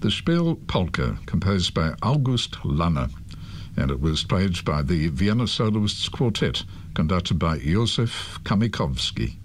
the Spiel Polka, composed by August Lanner, and it was played by the Vienna Soloists Quartet, conducted by Józef Kamikowski.